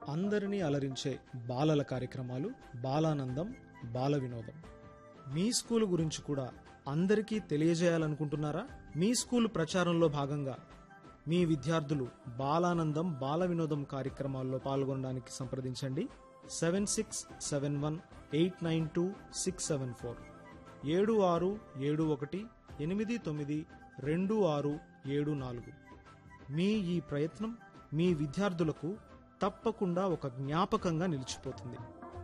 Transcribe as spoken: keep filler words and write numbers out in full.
అందరినీ అలరించే బాలల కార్యక్రమాలు, బాలానందం, బాల వినోదం. మీ స్కూలు గురించి కూడా అందరికీ తెలియజేయాలనుకుంటున్నారా? మీ స్కూలు ప్రచారంలో భాగంగా మీ విద్యార్థులు బాలానందం, బాల వినోదం కార్యక్రమాల్లో పాల్గొనడానికి సంప్రదించండి. Seven six seven one eight nine two six seven four ఏడు ఆరు ఏడు ఒకటి ఎనిమిది తొమ్మిది రెండు ఆరు ఏడు నాలుగు. మీ ఈ ప్రయత్నం మీ విద్యార్థులకు తప్పకుండా ఒక జ్ఞాపకంగా నిలిచిపోతుంది.